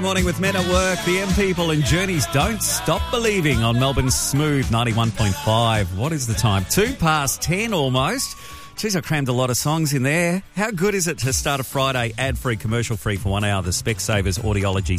Morning with Men at Work, the M People and Journeys Don't Stop Believing on Melbourne's Smooth 91.5. What is the time? 10:02 almost. Geez, I crammed a lot of songs in there. How good is it to start a Friday ad-free, commercial-free for 1 hour? The Specsavers Audiology